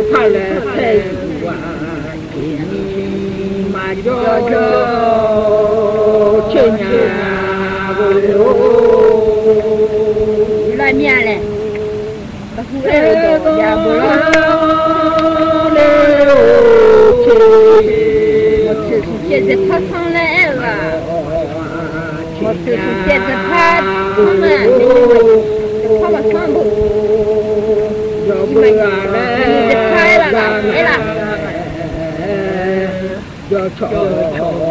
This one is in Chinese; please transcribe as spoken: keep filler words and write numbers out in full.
怕来太苦啊，给你马脚脚，亲呀不哟， 来面嘞，不胡来都也不了。我吃出现在他上来了，我吃出现在他上来了，他们上不，你们你这开了啦，开了。 要吵。